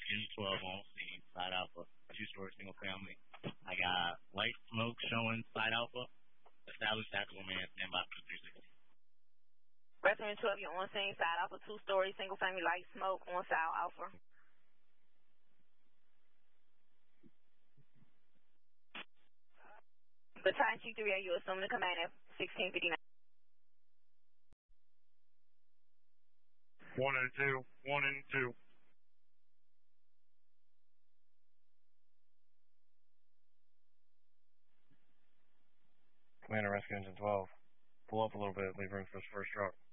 Engine 12 on scene, side alpha, two-story single family. I got light smoke showing side alpha. Established tactical man, stand by for 360. Restaurant 12, you're on scene, side alpha, two-story single family, light smoke on side alpha. Battalion Chief 3, you assume the command at 1659. 1 and 2, 1 and 2. Commander, rescue engine 12. Pull up a little bit, leave room for his first truck.